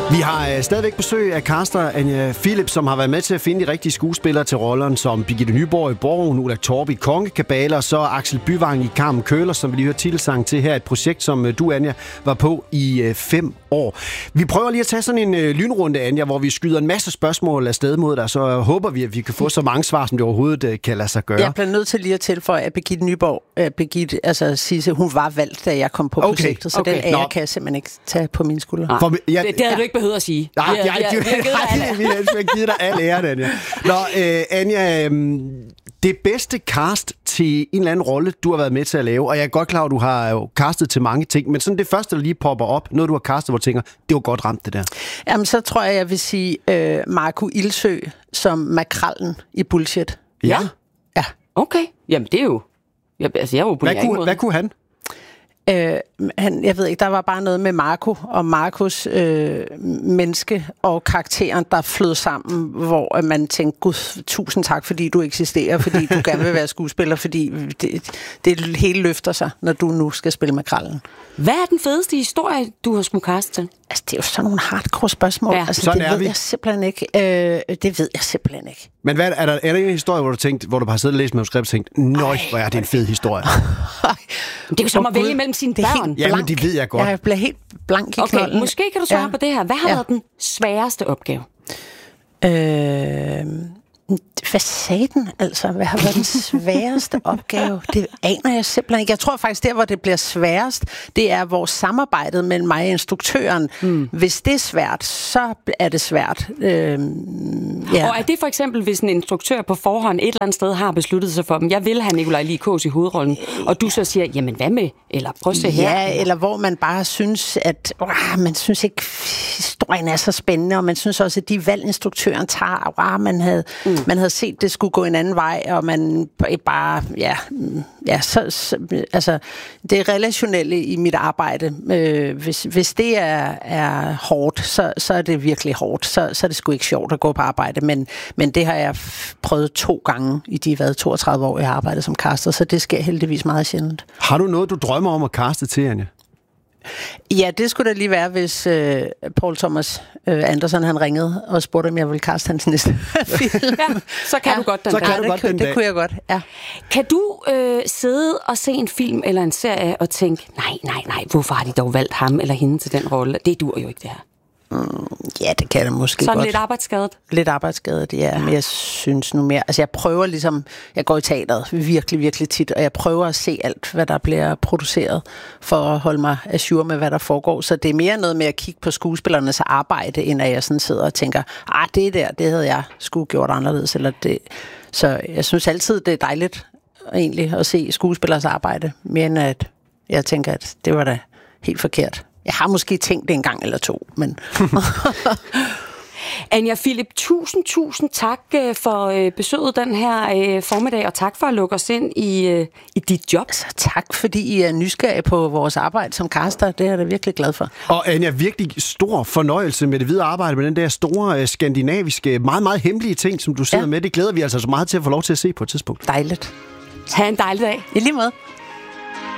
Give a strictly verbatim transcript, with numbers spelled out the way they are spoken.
Vi har øh, stadigvæk besøg af caster Anja Philip, som har været med til at finde de rigtige skuespillere til rollerne som Birgitte Nyborg i Borgen, Ulla Torp i Kongekabale, og så Axel Byvang i Carmen Køller, som vi lige hørte titelsang til her. Et projekt, som øh, du, Anja, var på i øh, fem år. Vi prøver lige at tage sådan en øh, lynrunde, Anja, hvor vi skyder en masse spørgsmål afsted mod dig, så øh, håber vi, at vi kan få så mange svar, som det overhovedet øh, kan lade sig gøre. Jeg bliver nødt til lige at tilføje, at Birgitte Nyborg, øh, Birgitte, altså Sisse, hun var valgt, da jeg kom på Okay, projektet, så okay. den ære Nå. kan jeg simpelthen ikke tage på mine skuldre. For, ja, Det, det havde du ikke behøvet at sige. Nej, Vi har- jeg, vi har- jeg, vi har givet dig alle. jeg, vi har givet dig al æren, Anja. Nå, øh, Anja, øh, det bedste cast til en eller anden rolle, du har været med til at lave, og jeg er godt klar, at du har jo castet til mange ting, men sådan det første, der lige popper op, noget du har castet, hvor du tænker, det var godt ramt, det der. Jamen, så tror jeg, jeg vil sige øh, Marco Ildsø som makrallen i Bullshit. Ja. Ja. Okay, jamen det er jo... Jeg, altså, jeg er jo på Hvad ingen kunne, måde. hvad kunne han? Øh, han, jeg ved ikke, der var bare noget med Marco og Marcos øh, menneske og karakteren, der flød sammen, hvor man tænkte, gud, tusind tak, fordi du eksisterer, fordi du gerne vil være skuespiller, fordi det, det hele løfter sig, når du nu skal spille makrallen. Hvad er den fedeste historie, du har skulle kaste til? Altså, det er jo sådan nogle hardcore spørgsmål. Ja, altså, sådan det er ved vi. jeg simpelthen ikke. Øh, det ved jeg simpelthen ikke. Men hvad, er, der, er der en historie, hvor du tænkte, hvor du bare siddet og læst manuskript og tænkt, nøj, hvor er det en fed historie. Det er jo som Åh, at vælge Gud, mellem sine det er børn. helt Ja, men blank. det ved jeg godt. Jeg bliver helt blank i Okay, knolden. måske kan du svare Ja. på det her. Hvad har Ja. været den sværeste opgave? Øh, hvad sagde den altså? Hvad har været den sværeste opgave? Det aner jeg simpelthen ikke. Jeg tror faktisk, der hvor det bliver sværest, det er vores samarbejde mellem mig og instruktøren. Mm. Hvis det er svært, så er det svært. Øh, ja. Og er det for eksempel, hvis en instruktør på forhånd et eller andet sted har besluttet sig for dem, jeg vil have Nikolaj Lie Kaas i hovedrollen, og du så siger, jamen hvad med? Eller prøv at se her. Ja, eller hvor man bare synes, at åh, man synes ikke, historien er så spændende, og man synes også, at de valg, instruktøren tager, åh, man havde, mm. man havde set, det skulle gå en anden vej, og man bare, ja, ja så, så, altså, det relationelle i mit arbejde, øh, hvis, hvis det er, er hårdt, så, så er det virkelig hårdt, så, så er det sgu ikke sjovt at gå på arbejde, men, men det har jeg f- prøvet to gange i de hvad, toogtredive år, jeg har arbejdet som caster, så det sker heldigvis meget sjældent. Har du noget, du drømmer om at caste til, Anja? Ja, det skulle da lige være, hvis øh, Paul Thomas øh, Andersen han ringede og spurgte, om jeg ville kaste hans næste film. Ja, så kan ja. du godt den Så dag. kan du det, godt kunne, den det dag. kunne jeg godt, ja. Kan du øh, sidde og se en film eller en serie og tænke, nej, nej, nej, hvorfor har de dog valgt ham eller hende til den rolle? Det dur jo ikke, det her. Mm, ja, det kan det måske Sådan godt. lidt arbejdsskadet. Lidt arbejdsskadet, ja, men jeg synes nu mere, altså jeg prøver ligesom, jeg går i teateret virkelig, virkelig tit, og jeg prøver at se alt, hvad der bliver produceret, for at holde mig ajour med, hvad der foregår, så det er mere noget med at kigge på skuespillernes arbejde, end at jeg sådan sidder og tænker, ah, det der, det havde jeg sgu gjort anderledes, eller det, så jeg synes altid, det er dejligt egentlig at se skuespillers arbejde, mere end at jeg tænker, at det var da helt forkert. Jeg har måske tænkt det en gang eller to, men... Anja Philip, tusind, tusind tak øh, for øh, besøget den her øh, formiddag, og tak for at lukke os ind i, øh, i dit job. Så tak, fordi I er nysgerrige på vores arbejde som caster. Det er jeg da virkelig glad for. Og Anja, virkelig stor fornøjelse med det videre arbejde med den der store, øh, skandinaviske, meget, meget hemmelige ting, som du sidder Ja. med. Det glæder vi altså så meget til at få lov til at se på et tidspunkt. Dejligt. Ha' en dejlig dag. I lige måde.